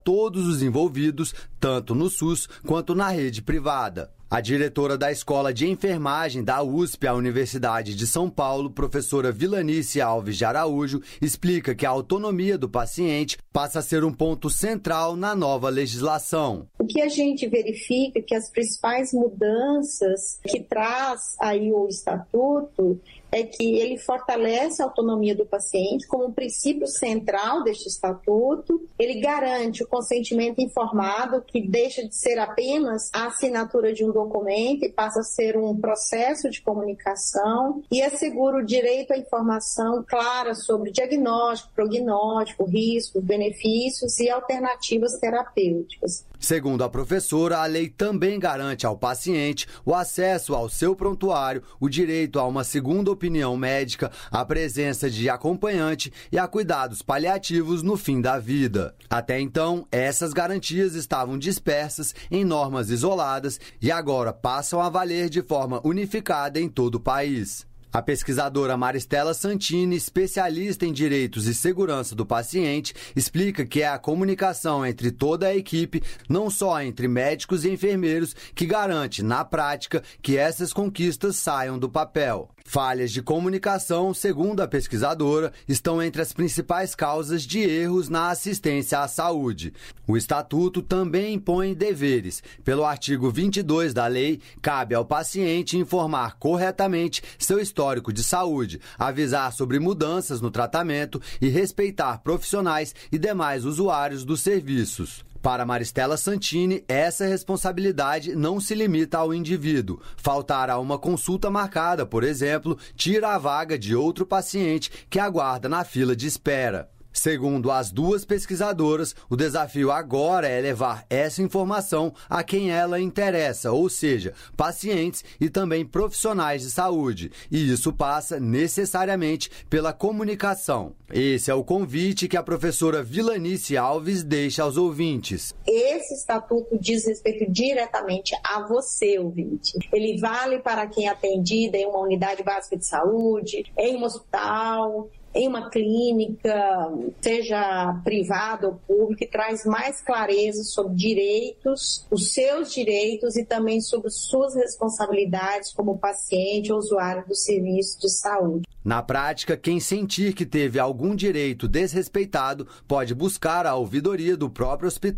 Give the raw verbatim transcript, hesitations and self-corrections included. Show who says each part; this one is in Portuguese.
Speaker 1: todos os envolvidos, tanto no SUS quanto na rede privada. A diretora da Escola de Enfermagem da U S P, a Universidade de São Paulo, professora Vilanice Alves de Araújo, explica que a autonomia do paciente passa a ser um ponto central na nova legislação.
Speaker 2: O que a gente verifica é que as principais mudanças que traz aí o Estatuto é que ele fortalece a autonomia do paciente como um princípio central deste Estatuto. Ele garante o consentimento informado, que deixa de ser apenas a assinatura de um documento e passa a ser um processo de comunicação, e assegura o direito à informação clara sobre diagnóstico, prognóstico, riscos, benefícios e alternativas terapêuticas.
Speaker 1: Segundo a professora, a lei também garante ao paciente o acesso ao seu prontuário, o direito a uma segunda opinião médica, a presença de acompanhante e a cuidados paliativos no fim da vida. Até então, essas garantias estavam dispersas em normas isoladas e agora passam a valer de forma unificada em todo o país. A pesquisadora Maristela Santini, especialista em direitos e segurança do paciente, explica que é a comunicação entre toda a equipe, não só entre médicos e enfermeiros, que garante, na prática, que essas conquistas saiam do papel. Falhas de comunicação, segundo a pesquisadora, estão entre as principais causas de erros na assistência à saúde. O Estatuto também impõe deveres. Pelo artigo vinte e dois da lei, cabe ao paciente informar corretamente seu histórico de saúde, avisar sobre mudanças no tratamento e respeitar profissionais e demais usuários dos serviços. Para Maristela Santini, essa responsabilidade não se limita ao indivíduo. Faltar a uma consulta marcada, por exemplo, tira a vaga de outro paciente que aguarda na fila de espera. Segundo as duas pesquisadoras, o desafio agora é levar essa informação a quem ela interessa, ou seja, pacientes e também profissionais de saúde. E isso passa necessariamente pela comunicação. Esse é o convite que a professora Vilanice Alves deixa aos ouvintes.
Speaker 2: Esse estatuto diz respeito diretamente a você, ouvinte. Ele vale para quem é atendido em uma unidade básica de saúde, em um hospital, em uma clínica, seja privada ou pública, e traz mais clareza sobre direitos, os seus direitos e também sobre suas responsabilidades como paciente ou usuário do serviço de saúde.
Speaker 1: Na prática, quem sentir que teve algum direito desrespeitado pode buscar a ouvidoria do próprio hospital